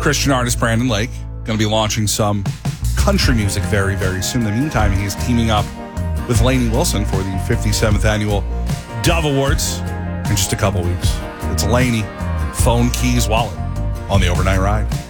Christian artist Brandon Lake. Going to be launching some country music very, very soon. In the meantime, he is teaming up with Lainey Wilson for the 57th annual Dove Awards in just a couple weeks. It's Lainey, Phone, Keys, Wallet on the Overnight Ride.